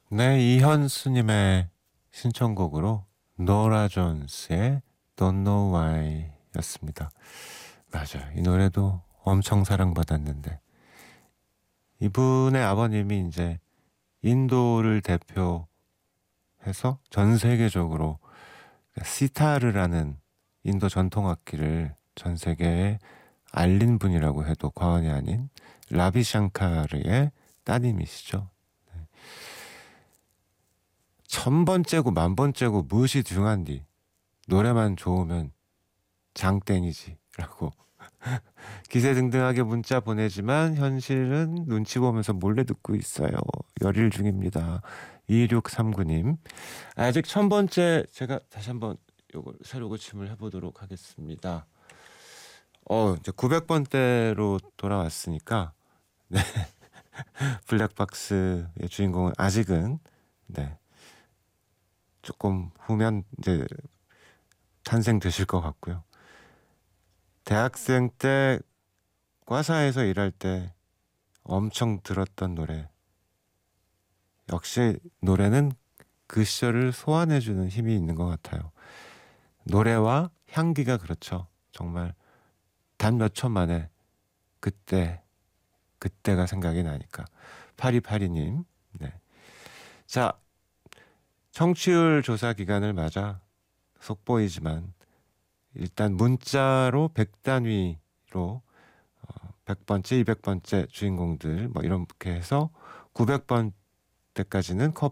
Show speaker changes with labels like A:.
A: 네, 이현수님의 신청곡으로 노라 존스의 Don't Know Why 였습니다. 맞아요. 이 노래도 엄청 사랑받았는데 이분의 아버님이 이제 인도를 대표해서 전 세계적으로 시타르라는 인도 전통악기를 전 세계에 알린 분이라고 해도 과언이 아닌 라비 샹카르의 따님이시죠. 천 번째고 만 번째고 무엇이 중한디 노래만 좋으면 장땡이지라고 기세등등하게 문자 보내지만 현실은 눈치 보면서 몰래 듣고 있어요. 열일 중입니다. 2639님. 아직 천 번째 제가 다시 한번 요걸 새로 고침을 해보도록 하겠습니다. 이제 900번대로 돌아왔으니까 네. 블랙박스의 주인공은 아직은 네. 조금 후면 이제 탄생되실 것 같고요. 대학생 때 과사에서 일할 때 엄청 들었던 노래. 역시 노래는 그 시절을 소환해주는 힘이 있는 것 같아요. 노래와 향기가 그렇죠. 정말 단 몇 초 만에 그때가 생각이 나니까. 8282님. 네. 자, 청취율 조사 기간을 맞아 속보이지만 일단 문자로 100단위로 100번째, 200번째 주인공들 뭐 이렇게 해서 900번대까지는